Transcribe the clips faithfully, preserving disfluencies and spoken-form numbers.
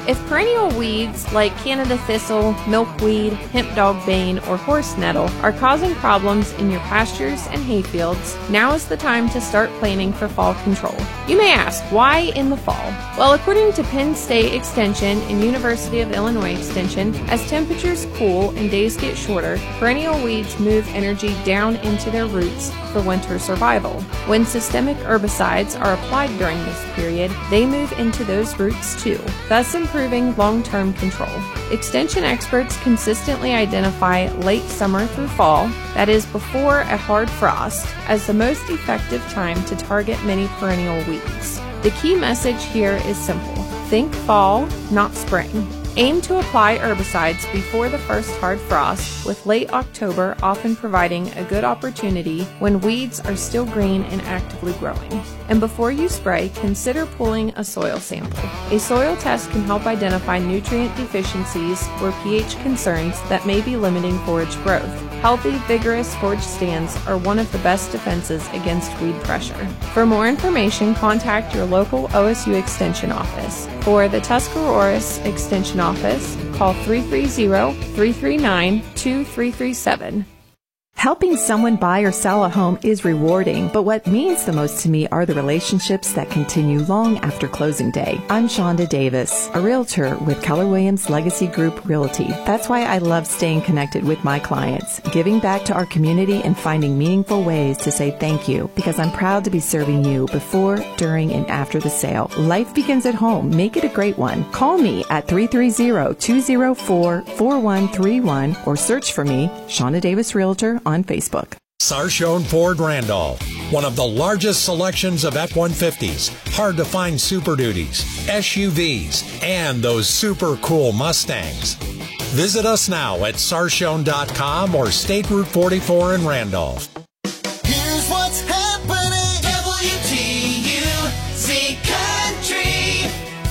If perennial weeds like Canada thistle, milkweed, hemp dogbane, or horse nettle are causing problems in your pastures and hayfields, now is the time to start planning for fall control. You may ask, why in the fall? Well, according to Penn State Extension and University of Illinois Extension, as temperatures cool and days get shorter, perennial weeds move energy down into their roots for winter survival. When systemic herbicides are applied during this period, they move into those roots too, thus improving long-term control. Extension experts consistently identify late summer through fall, that is before a hard frost, as the most effective time to target many perennial weeds. The key message here is simple. Think fall, not spring. Aim to apply herbicides before the first hard frost, with late October often providing a good opportunity when weeds are still green and actively growing. And before you spray, consider pulling a soil sample. A soil test can help identify nutrient deficiencies or pH concerns that may be limiting forage growth. Healthy, vigorous forage stands are one of the best defenses against weed pressure. For more information, contact your local O S U Extension office. For the Tuscarawas Extension office, call three three zero, three three nine, two three three seven. Helping someone buy or sell a home is rewarding, but what means the most to me are the relationships that continue long after closing day. I'm Shonda Davis, a realtor with Keller Williams Legacy Group Realty. That's why I love staying connected with my clients, giving back to our community and finding meaningful ways to say thank you, because I'm proud to be serving you before, during, and after the sale. Life begins at home. Make it a great one. Call me at three three zero, two zero four, four one three one or search for me, Shonda Davis Realtor, on Facebook. Sarshone Ford Randolph, one of the largest selections of F one fifties, hard to find Super Duties, S U Vs, and those super cool Mustangs. Visit us now at sarshone dot com or State Route forty-four in Randolph. Here's what's happening. W T U Z Country.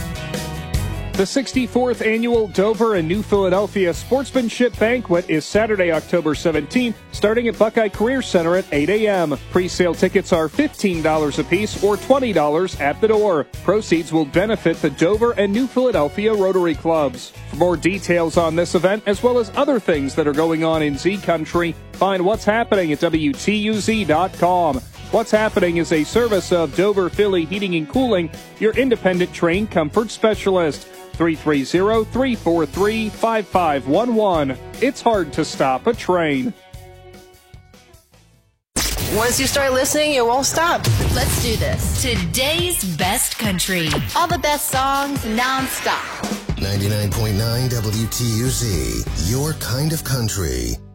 The sixty-fourth Annual Dover and New Philadelphia Sportsmanship Banquet is Saturday, October seventeenth, starting at Buckeye Career Center at eight a.m. Pre-sale tickets are fifteen dollars apiece or twenty dollars at the door. Proceeds will benefit the Dover and New Philadelphia Rotary Clubs. For more details on this event, as well as other things that are going on in Z Country, find What's Happening at W T U Z dot com. What's Happening is a service of Dover Philly Heating and Cooling, your independent trained comfort specialist. three three zero, three four three, five five one one. It's hard to stop a train. Once you start listening, it won't stop. Let's do this. Today's best country. All the best songs non-stop. ninety-nine point nine W T U Z, your kind of country.